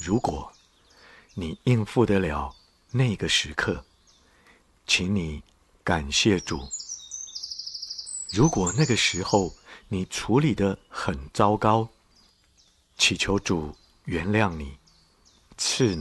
如果你应付得了那个时刻，请你感谢主。如果那个时候你处理得很糟糕，祈求主原谅你，赐